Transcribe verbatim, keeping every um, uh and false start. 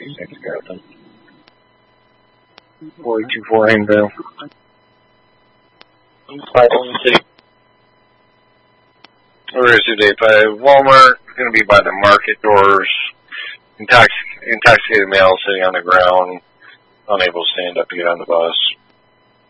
six, got them. four eight two four Hainville. five one six. Where is it, eight five? Walmart, going to be by the market doors. Intox- intoxicated male sitting on the ground, unable to stand up to get on the bus.